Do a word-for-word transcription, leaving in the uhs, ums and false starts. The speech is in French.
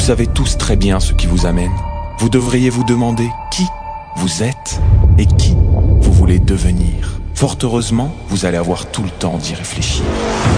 savez tous très bien ce qui vous amène. Vous devriez vous demander qui vous êtes et qui vous voulez devenir. Fort heureusement, vous allez avoir tout le temps d'y réfléchir.